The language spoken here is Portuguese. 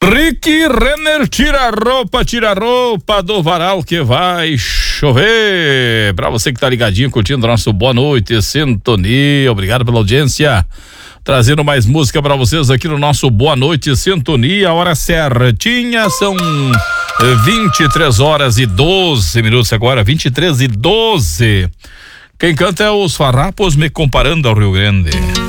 Rick Renner, tira a roupa do varal que vai chover. Pra você que tá ligadinho, curtindo nosso Boa Noite Sintonia, obrigado pela audiência. Trazendo mais música pra vocês aqui no nosso Boa Noite Sintonia, a hora certinha, são 23h12 agora, 23h12. Quem canta é os Farrapos, Me Comparando ao Rio Grande.